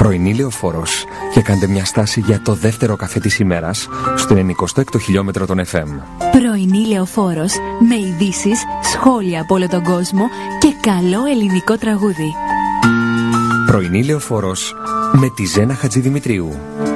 Πρωινή Λεωφόρος και κάντε μια στάση για το δεύτερο καφέ της ημέρας στο 96ο χιλιόμετρο των FM. Πρωινή Λεωφόρος με ειδήσεις, σχόλια από όλο τον κόσμο και καλό ελληνικό τραγούδι. Πρωινή Λεωφόρος με τη Ζένα Χατζηδημητρίου.